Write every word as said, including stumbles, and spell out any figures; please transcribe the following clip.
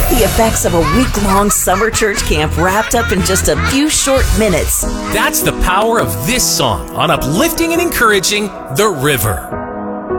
The effects of a week-long summer church camp wrapped up in just a few short minutes. That's the power of this song on uplifting and encouraging The River.